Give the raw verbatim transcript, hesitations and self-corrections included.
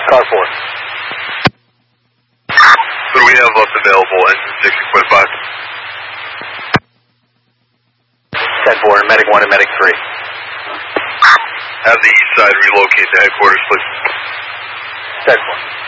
Car four. What do we have left available? Engine sixty point five. ten four, medic one and medic three. Have the east side relocate to headquarters, please. ten four.